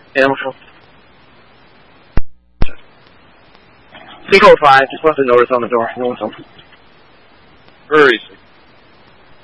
Animal control. Code 5, just left a notice on the door. No one's home. Where is he?